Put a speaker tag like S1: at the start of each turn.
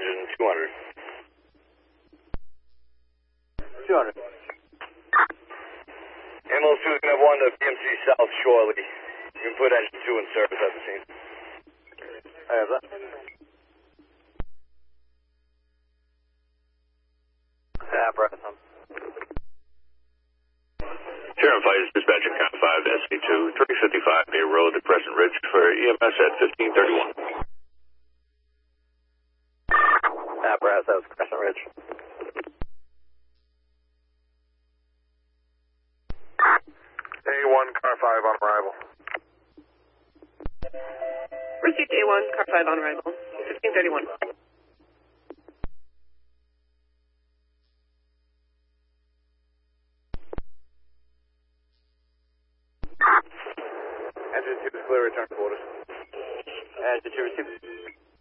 S1: engine 200.
S2: 200.
S1: Ambulance 2 is going to have 1 to PMC South shortly. You can put engine 2 in service at the scene.
S2: I have that. Apparatus on.
S3: Sharon Fighters, dispatch at Count 5, SC2, 355 Bay Road, the Crescent Ridge for EMS at 1531.
S2: Apparatus, that was Crescent Ridge.
S4: A1, car 5 on arrival.
S5: Received A1, car 5 on arrival. 1531.
S2: Engine 2 is clear, return to quarters. Engine 2 received.